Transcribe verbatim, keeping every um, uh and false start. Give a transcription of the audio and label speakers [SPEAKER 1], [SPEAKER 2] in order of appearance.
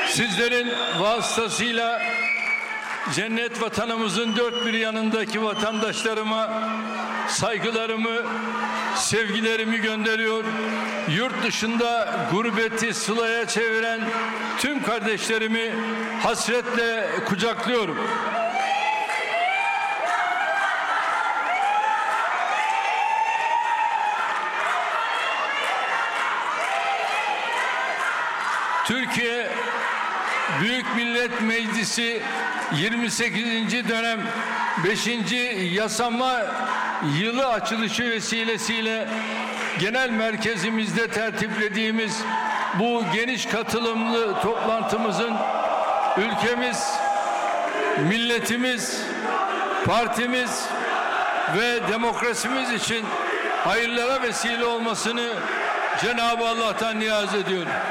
[SPEAKER 1] Sizlerin vasıtasıyla cennet vatanımızın dört bir yanındaki vatandaşlarıma saygılarımı, sevgilerimi gönderiyor. Yurt dışında gurbeti sılaya çeviren tüm kardeşlerimi hasretle kucaklıyorum. Türkiye Büyük Millet Meclisi yirmi sekizinci dönem beşinci yasama yılı açılışı vesilesiyle genel merkezimizde tertiplediğimiz bu geniş katılımlı toplantımızın ülkemiz, milletimiz, partimiz ve demokrasimiz için hayırlara vesile olmasını Cenab-ı Allah'tan niyaz ediyorum.